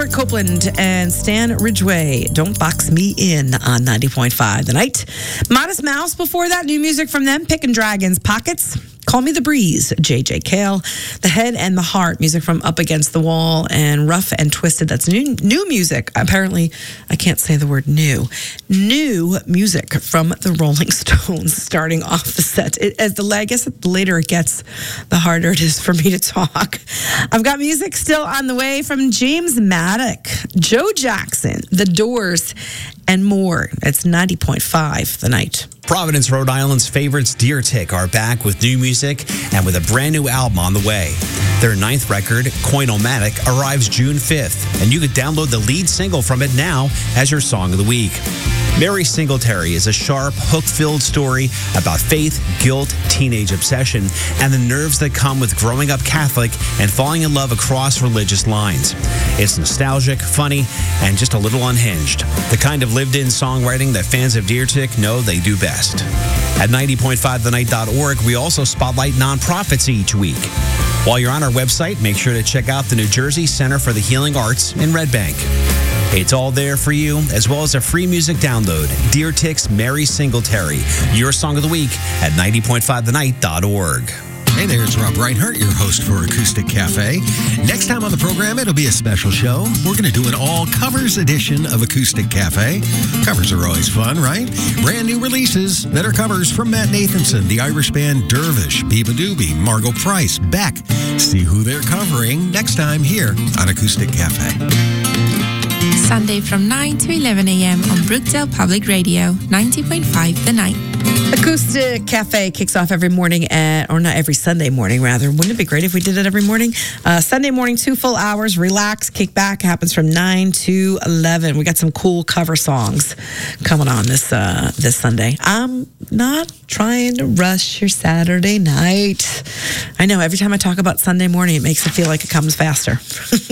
Copeland and Stan Ridgway, Don't Box Me In on 90.5 The Night. Modest Mouse before that, new music from them, Pickin' Dragons, Pockets, Call Me the Breeze, J.J. Cale, The Head and the Heart, music from Up Against the Wall, and Rough and Twisted. That's new music. Apparently, I can't say the word new. New music from the Rolling Stones starting off the set. I guess the later it gets, the harder it is for me to talk. I've got music still on the way from James Maddock, Joe Jackson, The Doors, and more. It's 90.5 The Night. Providence, Rhode Island's favorites, Deer Tick, are back with new music and with a brand new album on the way. Their 9th record, Coin-O-Matic, arrives June 5th, and you can download the lead single from it now as your song of the week. Mary Singletary is a sharp, hook-filled story about faith, guilt, teenage obsession, and the nerves that come with growing up Catholic and falling in love across religious lines. It's nostalgic, funny, and just a little unhinged. The kind of lived-in songwriting that fans of Deer Tick know they do best. At 90.5thenight.org, we also spotlight nonprofits each week. While you're on our website, make sure to check out the New Jersey Center for the Healing Arts in Red Bank. It's all there for you, as well as a free music download. Deer Tick's Mary Singletary, your song of the week at 90.5thenight.org. Hey there, it's Rob Reinhardt, your host for Acoustic Cafe. Next time on the program, it'll be a special show. We're going to do an all-covers edition of Acoustic Cafe. Covers are always fun, right? Brand new releases that are covers from Matt Nathanson, the Irish band Dervish, Biba Doobie, Margot Price, Beck. See who they're covering next time here on Acoustic Cafe. Sunday from 9 to 11 a.m. on Brookdale Public Radio, 90.5 The Night. Acoustic Cafe kicks off every morning or not every Sunday morning, rather. Wouldn't it be great if we did it every morning? Sunday morning, 2 full hours, relax, kick back, happens from 9 to 11. We got some cool cover songs coming on this Sunday. I'm not trying to rush your Saturday night. I know, every time I talk about Sunday morning, it makes it feel like it comes faster.